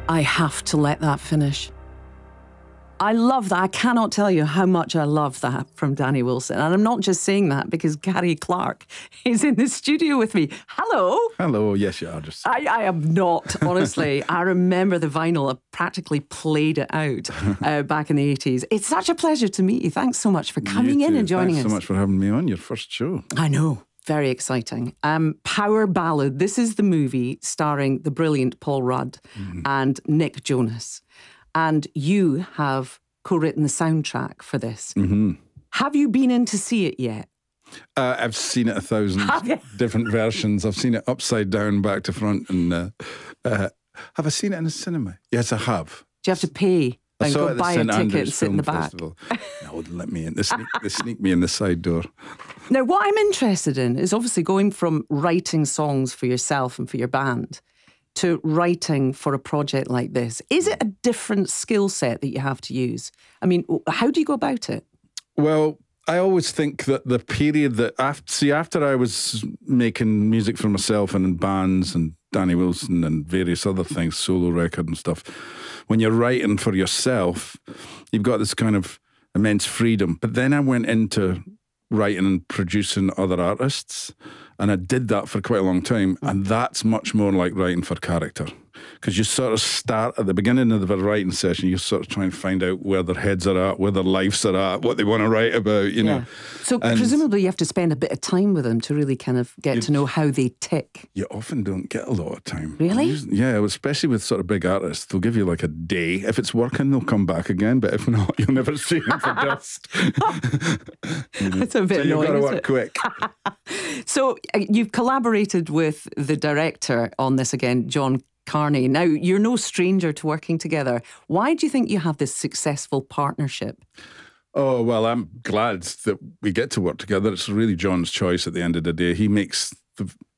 I have to let that finish. I love that. I cannot tell you how much I love that from Danny Wilson. And I'm not just saying that because Gary Clark is in the studio with me. Hello. Hello. Yes, you are. I am not, honestly. I remember the vinyl. I practically played it out back in the 80s. It's such a pleasure to meet you. Thanks so much for coming in and joining us. Thanks so much for having me on your first show. I know. Very exciting. Power Ballad. This is the movie starring the brilliant Paul Rudd and Nick Jonas. And you have co-written the soundtrack for this. Mm-hmm. Have you been in to see it yet? I've seen it 1,000 different versions. I've seen it upside down, back to front. And have I seen it in a cinema? Yes, I have. Do you have to pay and go buy a ticket Andrews and sit in the back? Festival. No, wouldn't let me in. They sneak me in the side door. Now, what I'm interested in is obviously going from writing songs for yourself and for your band to writing for a project like this. Is it a different skill set that you have to use? I mean, how do you go about it? Well, I always think that the period that after I was making music for myself and in bands and Danny Wilson and various other things, solo record and stuff, when you're writing for yourself, you've got this kind of immense freedom. But then I went into writing and producing other artists, and I did that for quite a long time, and that's much more like writing for character, because you sort of start at the beginning of the writing session, you sort of try and find out where their heads are at, where their lives are at, what they want to write about, you know. So presumably you have to spend a bit of time with them to really kind of get to know how they tick. You often don't get a lot of time. Really? Yeah, especially with sort of big artists. They'll give you like a day. If it's working, they'll come back again, but if not, you'll never see them for dust. That's a bit annoying. So you've got to work quick. So you've collaborated with the director on this again, John Carney. Now, you're no stranger to working together. Why do you think you have this successful partnership? Oh, well, I'm glad that we get to work together. It's really John's choice at the end of the day. He makes